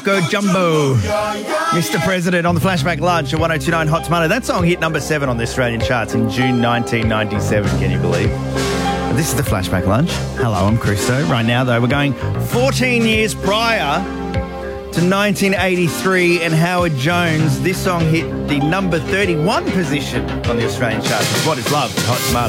Go Jumbo, Mr. President on the Flashback Lunch at 102.9 Hot Tomato. That song hit number 7 on the Australian charts in June 1997, can you believe? This is the Flashback Lunch. Hello, I'm Christo. Right now, though, we're going 14 years prior to 1983 and Howard Jones. This song hit the number 31 position on the Australian charts. It's What Is Love, Hot Tomato.